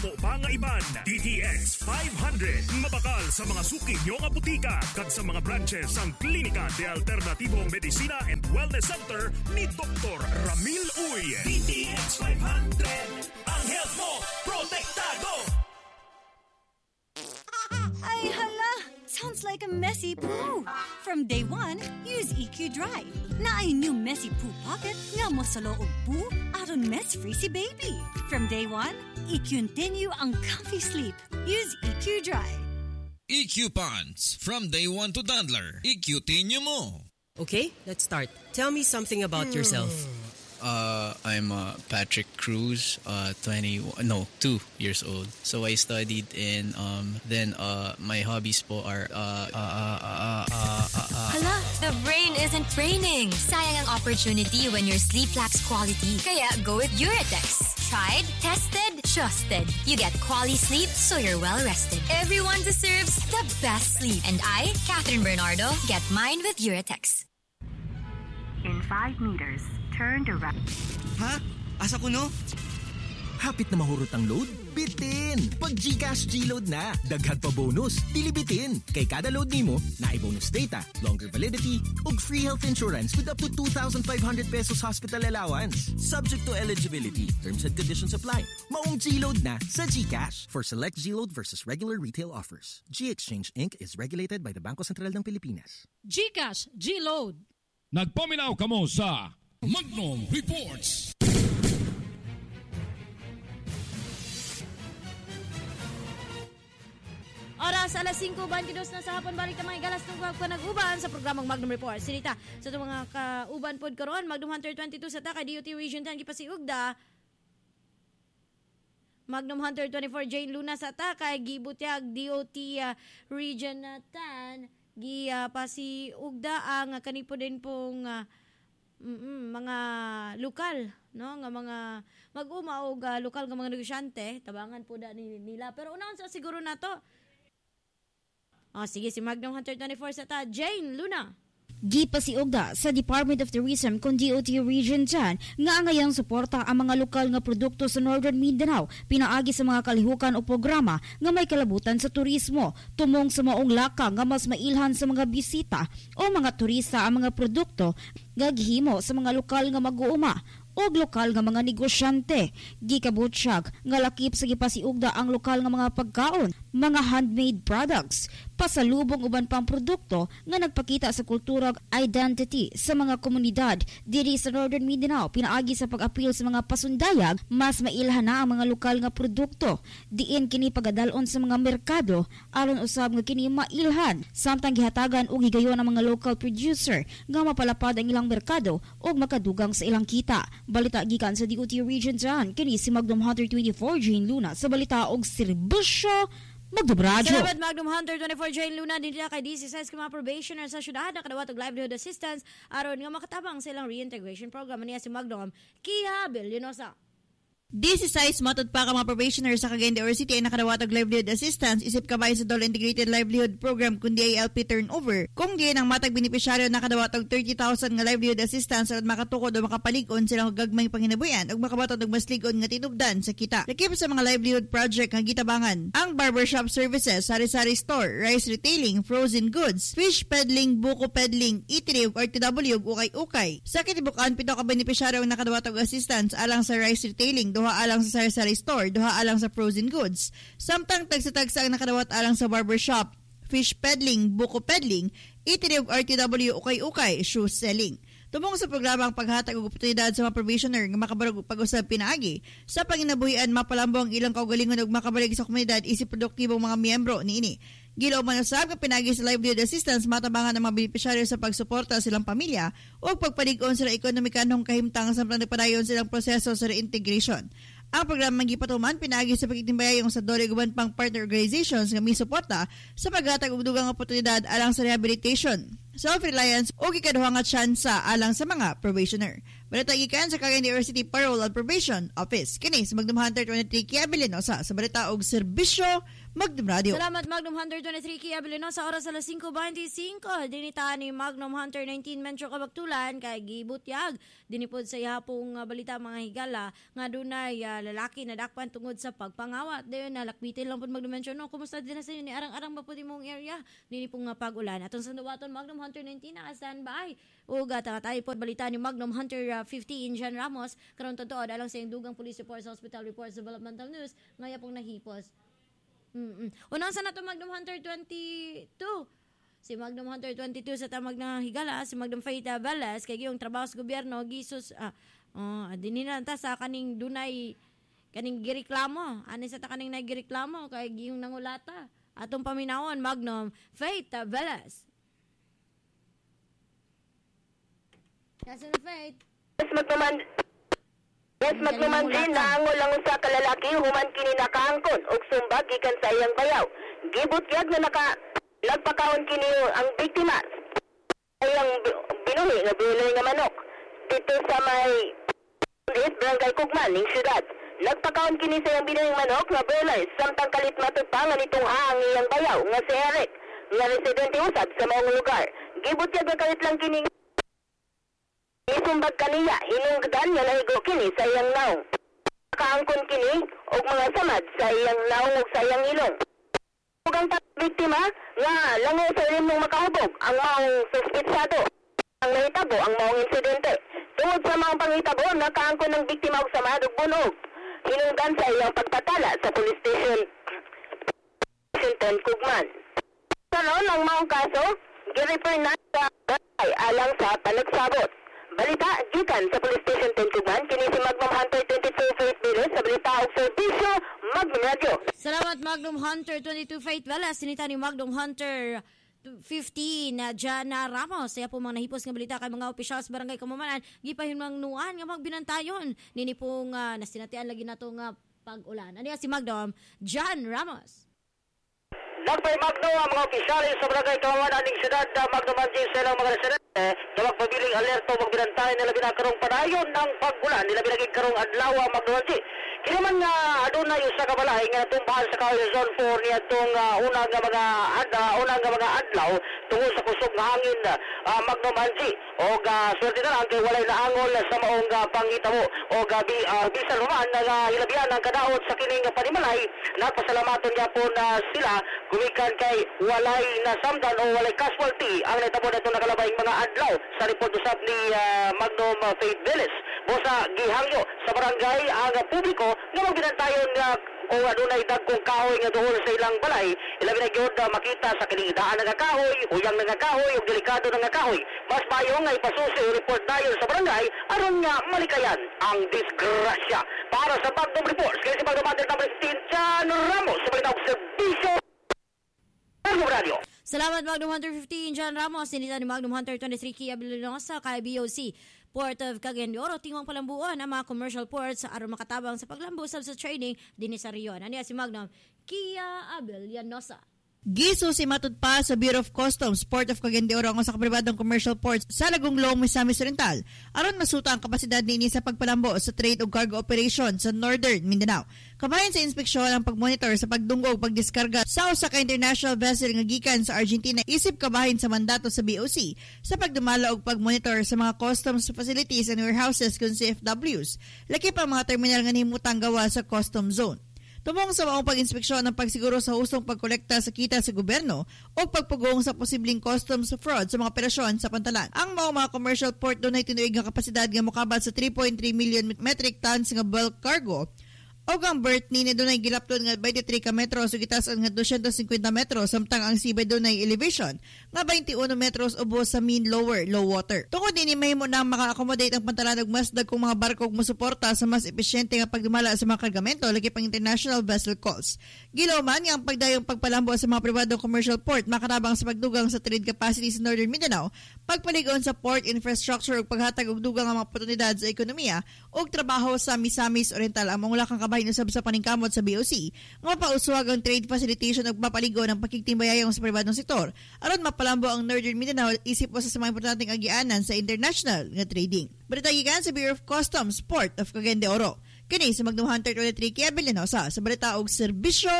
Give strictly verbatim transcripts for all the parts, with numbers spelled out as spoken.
amo pa nga iban. D T X five hundred. Mabakal sa mga suki nyo nga butika kag sa mga branches ang Klinika de Alternatibong Medicina and Wellness Center ni Doktor Ramil Uy. D T X five hundred. Ang health mo, protektado! Ay, hala! Sounds like a messy poo. From day one, use E Q Dry. Na ay new messy poo pocket nga mo sa loob poo aron mess-free si baby. From day one, E Q continue ang comfy sleep. Use E Q Dry. E Q Pants. From day one to Dandler. E Q tinyo mo. Okay, let's start. Tell me something about mm. yourself. Uh, I'm uh, Patrick Cruz, uh, twenty, no, two years old. So I studied in, um, then uh, my hobbies po are, uh, uh, uh, uh, uh, uh, uh, Hala, the brain isn't braining. Sayang ang opportunity when your sleep lacks quality. Kaya go with Uratex. Tried, tested, trusted. You get quality sleep so you're well rested. Everyone deserves the best sleep. And I, Catherine Bernardo, get mine with Uratex. In five meters, turn to right. Ha? Asa ko no? Hapit na mahurot ang load? Bitin! Pag GCash G-Load na, daghan pa bonus, dili bitin. Kay kada load nimo, naay bonus data, longer validity, ug free health insurance with up to two thousand five hundred pesos hospital allowance. Subject to eligibility. Terms and conditions apply. Maong G-Load na sa GCash. For select G-Load versus regular retail offers. G-Exchange Incorporated is regulated by the Bangko Sentral ng Pilipinas. GCash G-Load. Nagpaminaw kamo sa Magnum Reports. Oras alas singko, bandidos na sa hapon, balik na mga galas ng nag-uban sa programang Magnum Report. Sinita, sa itong mga kauban pod karon, Magnum Hunter twenty-two sa Takay, D O T Region ten, Gipasiugda. Magnum Hunter twenty-four, Jane Luna sa Takay, Gibutyag, D O T uh, Region ten, Gipasiugda, ang kanipo din pong uh, Mm-mm, mga lokal, no, nga mga mag-uma og uh, lokal nga mga negosyante, tabangan po da nila. Pero unaon sa siguro nato. Oh, sige, si Magnum Hunter twenty-four sa ta, Jane Luna. Gipasiugda sa Department of Tourism kung D O T Region ten nga angayang suporta ang mga lokal nga produkto sa Northern Mindanao pinaagi sa mga kalihukan o programa nga may kalabutan sa turismo tumong sa maong laka nga mas mailhan sa mga bisita o mga turista ang mga produkto nga gihimo sa mga lokal nga mag-uuma og lokal nga mga negosyante. Gikabutyag nga lakip sa gipasiugda ang lokal nga mga pagkaon, mga handmade products, pasalubong uban pang produkto nga nagpakita sa kultura identity sa mga komunidad diri sa Northern Mindanao pinaagi sa pag-apil sa mga pasundayag. Mas mailhan na ang mga lokal nga produkto diin kini pagadalon sa mga merkado aron usab nga kini mailhan samtang gihatagan og higayon ang mga local producer nga mapalapad ang ilang merkado og makadugang sa ilang kita. Balita gikan sa D O T Region ten, kini si Magnum Hunter twenty-four, Jane Luna, sa balita og serbisyo magdubradyo. Salamat Magnum Hunter twenty-four, Jane Luna, din na kay D C S mga probationer sa syudad na kadawat og livelihood assistance aron nga makatabang sa ilang reintegration program niya si Magnum Kia Billionosa. D C S I S matod pa ka mga probationer sa Cagayan de Oro City ay nakadawat og livelihood assistance isip kabay sa Dole Integrated Livelihood Program kundi I L P turnover. Kung di ang matag benepisyaryo nakadawat og thirty thousand nga livelihood assistance aron makatukod o makapalig-on silang gagmay panginabuyan ug makabatod og mas lig-on nga tinubdan sa kita. Lakip sa mga livelihood project nga gitabangan ang barbershop services, sari-sari store, rice retailing, frozen goods, fish peddling, buko peddling, eatery ug R T W ug ukay-ukay. Sa katibukan pito ka benepisyaryo ang nakadawat og assistance alang sa rice retailing, duha alang sa sari-sari store, duha alang sa frozen goods. Samtang tagsa-tagsa ang nakadawat alang sa barbershop, fish peddling, buko peddling, eatery ug R T W ukay-ukay, shoe selling. Tumong sa programa ang paghatag og oportunidad sa mga probationer nga makabarog og pag-usab pinaagi sa panginabuhian mapalambo ang ilang kaugalingon ug makabalik sa komunidad isip produktibong mga miyembro niini. Gilaw man usab nga pinagi sa livelihood assistance matabangan ang mga benepisyaryo sa pagsuporta sa ilang pamilya o pagpalig-on sa ekonomikanong kahimtang samtang nagpadayon silang proseso sa reintegration. Ang programang gipatuman pinagi sa pagtitimbayayong sa Dole guban pang partner organizations nga misuporta sa paghatag og dugang oportunidad alang sa rehabilitation, self-reliance o gikaduha nga tsansa alang sa mga probationer. Balita gikan sa Cagayan de Oro City Parole and Probation Office. Kini sa Magnum Hunter twenty-three Kia Billionosa sa balita og serbisyo Magnum Radio. Salamat Magnum Hunter twenty-three Kia Bilino sa oras alas five twenty-five. Dinita ni Magnum Hunter nineteen Metro Kabaktulan kay gibutyag. Dinipod sa ihapong uh, balita mga higala nga dunay uh, lalaki na dakpan tungod sa pagpangawat. Dayon nalakbitin lang pud Magnum mention no. Kumusta din na sa inyo ni arang-arang ba pud imong area? Dini pong uh, pag-ulan. Atong sandawaton Magnum Hunter nineteen na standby. Ug uh, tayo pod balita ni Magnum Hunter uh, fifteen Jan Ramos karon totoo alang sa iyang dugang police reports, hospital reports, developmental news ngaya pong nahipos. Mm-mm. Unang sa nato Magnum Hunter twenty-two. Si Magnum Hunter twenty-two sa tamag na higala, si Magnum Faita Velas kay giyong trabaho sa gobyerno gisus ah oh, dinina ta sa kaning dunay kaning gireklamo. Ani sa ta kaning nagireklamo kay giyong nangulata. Atong paminawon Magnum Faita Velas. Kasi na Faith. Yes, Magnum Yes, magnumansin na ang ulang usa ka lalaki human kini nakaangkon og sumbag gikan sa iyang bayaw. Gibutyag na naka nagpakaon kini ang biktima. Ayang binuhi nga binuhi nga manok dito sa may Barangay Kugman ning syudad. Nagpakaon kini sa iyang binuhing manok nga broilers samtang kalit matud pa nga nitong ang iyang bayaw nga si Eric nga residente usab sa maong lugar. Gibutyag nga kalit lang kini isumbag kaniya, hinungdan nga nahigo kini sa iyang naong. Nakaangkon kini og mga samad sa iyang naong ug sa iyang ilong. Ug ang biktima nga lango sa limong makahubog ang maong suspitsado. Ang nahitabo ang maong insidente. Tungod sa maong pangitabo, nakaangkon ng biktima og samad ug bunog. Hinungdan sa iyang pagpatala sa police station ten Kugman. Karon ang maong kaso, girefer na sa ay alang sa panagsabot. Balita gikan sa Police Station ten Kugman kini si Magnum Hunter twenty-two Faith Velas sa balita og serbisyo Magnum Radio. Salamat Magnum Hunter twenty-two Faith Velas sinita ni Magnum Hunter fifteen na Jana Ramos. Saya po mga nahipos nga balita kay mga opisyal sa Barangay Kamamanan gipahinuang nuan nga magbinantayon nini pong uh, nasinatian lagi nato nga pag-ulan. Ano si Magnum Jan Ramos. Nagpay Magno ang mga opisyalis sa Barangay Kamamanan ng siyudad na magnamansin sa ilang mga residente na magpabiling alerto magbinantay nila binakarong panayon ng pag-ulan nila binaging karong adlaw ang magnamansin. Kaya man nga adunay usa ka balay nga tumbahan sa Kahoy Zone four niya itong uh, unang nga mga adlaw, unang nga mga adlaw tungod sa kusog nga hangin uh, magnamansin. O uh, swerte na lang kay walay naangol sa maong uh, pangitabo o uh, bi, uh, bisan naman na uh, hilabihan ang kadaot sa kining panimalay. Nagpasalamaton niya po na sila gumikan kay walay nasamdan o walay casualty ang natabo na itong nakalabayang mga adlaw sa report usap ni uh, Magnum uh, Faith Velas. Bosa gihangyo sa barangay ang uh, publiko nga magbinantayon nga uh, o adunay dagkong kahoy nga duol sa ilang balay. Ilabi na gyud uh, makita sa kining daan nga kahoy, uyang nga kahoy ug delikado nga kahoy. Mas mayo nga ipasusi o report dayon sa barangay aron nga malikayan ang disgrasya. Para sa Magnum Reports, kaya si Magnum Hunter number fifteen Jan Ramos sa balita og serbisyo Magnum Radio. Salamat Magnum Hunter fifteen Jan Ramos. Sinita ni Magnum Hunter twenty-three Kia Bilinosa kay B O C Port of Cagayan de Oro tingwang palambuan ang mga commercial ports aron makatabang sa paglambo sa trading dinhi sa Rion. Ani si Magnum Kia Abilianosa. Giso si matud pa sa Bureau of Customs, Port of Cagayan de Oro ang sa pribadong commercial ports sa Lagong-Long, Misamis Oriental aron masuta ang kapasidad niini sa pagpalambo sa trade o cargo operation sa Northern Mindanao. Kabahin sa inspeksyon ang pagmonitor sa pagdunggo o pagdiskarga sa usa ka international vessel nga gikan sa Argentina isip kabahin sa mandato sa B O C sa pagdumala og pagmonitor sa mga customs facilities and warehouses kun C F Ws. Laki pa mga terminal nga nahimutang gawa sa customs zone. Tumong sa maong pag-inspeksyon ng pagsiguro sa hustong pagkolekta sa kita sa gobyerno o pagpugong sa posibleng customs fraud sa mga operasyon sa pantalan. Ang maong mga commercial port doon ay tinuig nga kapasidad nga mukabal sa three point three million metric tons nga bulk cargo. O ang berth ni doon ay gilapton nga twenty-three ka metros o gitasan nga two hundred fifty metros samtang ang sibay doon ay elevation nga twenty-one metros ubos sa mean lower low water. Tungod din mahimo na maka-accommodate ang pantalan og mas dagkong mga barko og mosuporta sa mas epesyente nga pagdumala sa mga kargamento lagi pang international vessel calls. Gilaw man nga ang pagdayong pagpalambo sa mga pribadong commercial port makatabang sa pagdugang sa trade capacity sa Northern Mindanao, pagpaligon sa port infrastructure ug paghatag og dugang nga mga oportunidad sa ekonomiya ug trabaho sa Misamis Oriental ang mga ulakang bahin usab sa paningkamot sa B O C nga mapauswag ang trade facilitation ug mapaligon ang pagkiktimbayayong sa pribadong sektor aron mapalambo ang Northern Mindanao isip usa sa mga importanteng agianan sa international nga trading. Balita gikan sa Bureau of Customs, Port of Cagayan de Oro. Kini sa Magnum Hunter twenty-three Kia Bilinosa sa balita og serbisyo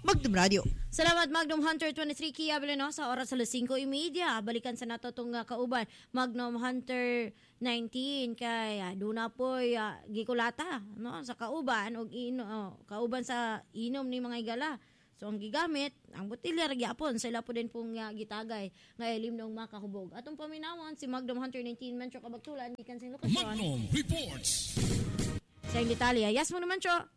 Magnum Radio. Salamat Magnum Hunter twenty-three Kia Vilenosa, oras alas singko imedya. Balikan sa nato itong uh, kauban Magnum Hunter nineteen kay uh, duna po'y uh, gikulata no sa kauban og ino oh, kauban sa inom ni mga igala. So ang gigamit ang botilya gyapon sa ila po din pong uh, gitagay nga ilim ng makahubog. Atong paminawon si Magnum Hunter nineteen Metro Kabagtulan gikan sa lokasyon. Magnum Reports. Sa Italia. Yes mo naman, Cho.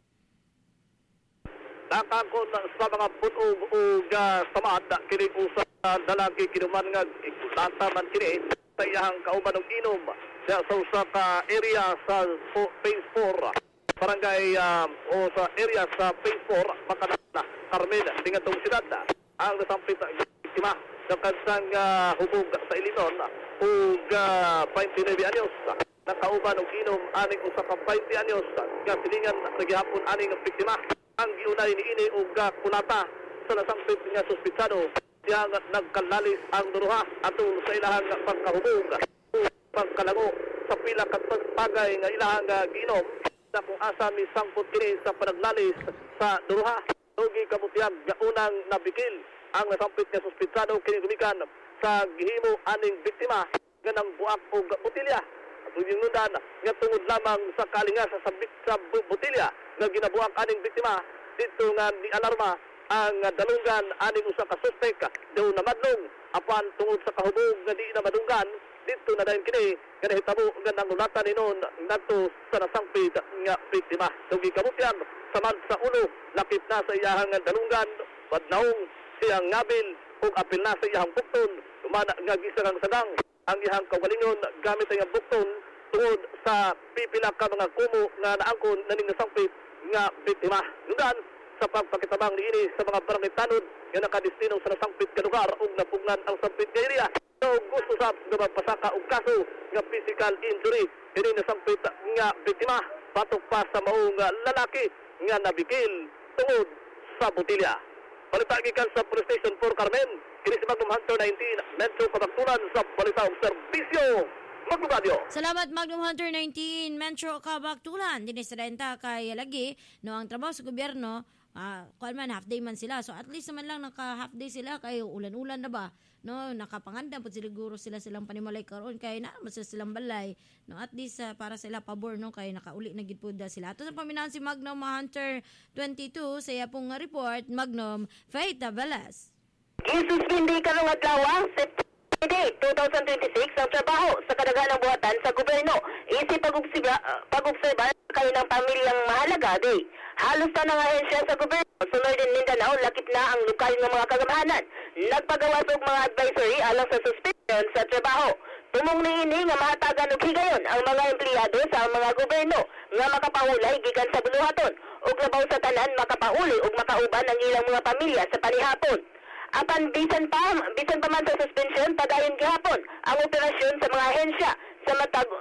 Nakakon sa mga putog o uh, samad kini usa dalagi kinuman nga ikulataman kini sa iyang kauban og inom sa usa ka area sa phase four barangay uh, o sa area sa phase four Macanana Carmen tingatong siyudad ang nasampit biktima sa kansang uh, hubog sa Ilinon ug uh, twenty-nine anyos nakauban og inom aning usa ka twenty anyos nga silingan nagihapon aning biktima. Ang giunay ni ini og kulata sa nasampit nga suspitsado diya nagkalalis ang duruha atol sa ilahang pagkahubog pagkalago sa pila ka pagpagay nga ilahang giinom sa kung asa mi sangpot kini sa panaglalis sa duruha tugi kabutiyag nga unang nabikil ang nasampit nga suspitsado kini gumikan sa gihimo aning biktima nga nang buak og botilya yung nudan nga tungod lamang sa kalingas sa sabit sa botilya nga ginabuak aning biktima dito nga ni alarma ang dalungan aning usa ka suspek daw namadlong apan tungod sa kahubog nga di na madunggan dito na dayon kini nga nahitabo nga nangulatan ninon ngadto sa nasangpit nga biktima tugi kabutyag samad sa ulo lakip na sa iyahang dalungan badnaong siyang ngabil ug apil na sa iyahang bukton umana nga gisarang sagang ang iyang kaugalingon gamit ang bukton tungod sa pipila ka mga kumo nga naangkon naning nasangpit nga biktima. Nudan sa pagpakitabang niini sa mga barangay tanod nga nakadestino sa nasangpit nga lugar ug napugnan ang sampit nga area. So gusto sa nga magpasaka og kaso nga physical injury kini nasangpit nga biktima batok pa sa maong lalaki nga nabikil tungod sa botilya. Balita gikan sa Police Station four Carmen, kini si Magnum Hunter nineteen, Metro Kabagtulan sa balita og serbisyo. Magnum Radio. Salamat Magnum Hunter nineteen, Metro Kabagtulan. Dinis renta kay lagi no ang trabaho sa gobyerno, uh, kuan man half day man sila. So at least naman lang naka half day sila kay ulan-ulan na ba. No, nakapanganda pud siguro sila silang panimalay karon kay na mas silang balay. No, at least uh, para sila pabor no kay nakauli na gid pud sila. Ato sa paminahan si Magnum Hunter twenty-two sa iya pong report Magnum Faith Velas. Isuspindi karong adlaw September twenty twenty-six ang trabaho sa kadaghanang buhatan sa gobyerno. Isip pag-obserba pag-obserba kayo ng pamilyang mahalaga day. Halos na nga ahensya sa gobyerno sunod din Mindanao lakip na ang lokal ng mga kagamahanan. Nagpagawas og mga advisory alang sa suspension sa trabaho. Tumong niini nga mahatagan og higayon ang mga empleyado sa mga gobyerno nga makapahulay gikan sa buluhaton ug labaw sa tanan makapauli ug makauban ang ilang mga pamilya sa panihapon. Apan bisan pa bisan pa man sa suspension padayon gihapon ang operasyon sa mga ahensya sa matag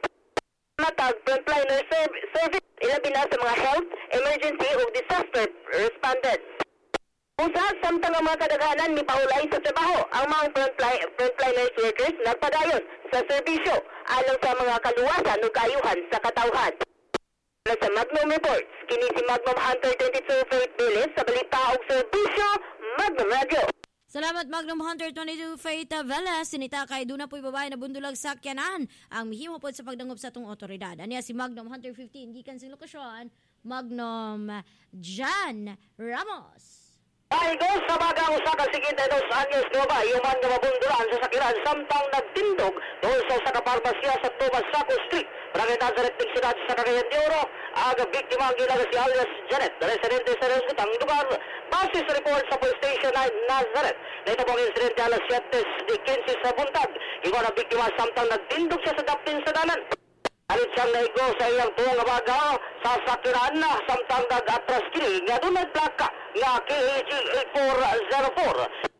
matag frontliner service ilabi na sa mga health, emergency ug disaster responders. Usa samtang ang mga kadaghanan mipaulay sa trabaho ang mga frontline frontliners workers nagpadayon sa serbisyo alang sa mga kaluwasan ug kaayuhan sa katawhan. Sa Magnum Reports, kini si Magnum Hunter twenty-two Faith Velas sa balita ug serbisyo Magnum Radio. Salamat Magnum Hunter twenty-two Faith Velas. Sinita kay duna po'y babae na bundulag sakyanan ang mihimo pod sa pagdangop sa tong otoridad. Aniya si Magnum Hunter fifteen gikan sa lokasyon Magnum Jan Ramos. Ay go sa bagang usa ka siginte dos anyos nova human nga mabundulan sa sakiran samtang nagtindog doon sa usa ka parmasya sa Tomas Saco Street. Barangay Nazaret ng siyudad sa Cagayan de Oro, aga biktima ang gilaga si alias Janet, residente sa resultang lugar. Base sa report sa Police Station nine Nazaret, na ito pong insidente alas siyete fifteen sa buntag. Ikaw na biktima samtang nagtindog siya sa dapin sa dalan. Alit siyang naigo sa iyang tuwang nga baga sa sakiran na samtang nag-atras kini nga doon may plaka nga K A G eight four zero four.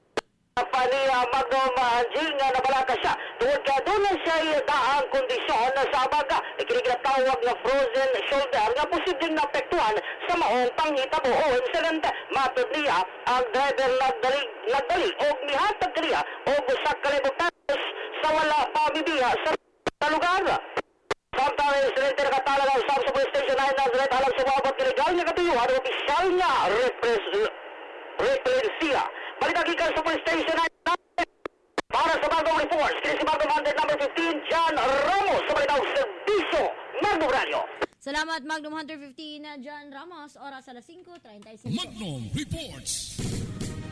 Paniya Magnum G nga nabalaka siya tungod ka doon siya daang kondisyon sa baga ikinigratawag na frozen shoulder nga posibleng naapektuhan sa maong panghitabo o insidente. Matod niya ang driver nagdali nagdali o mihatag niya o busak kalibutan sa wala pamibiya sa lugar. Samtang insidente nakatalaga sa Police Station nine Nazaret alang sa mga kinigal niya katuyuan o opisyal niya repres dyan sa police station na para sa Magnum Reports. Kini si Magnum Hunter number fifteen, John Ramos, sa Malinaw Servicio, Magnum Radio. Salamat Magnum Hunter fifteen, John Ramos. Oras alas five thirty-six. Magnum Reports.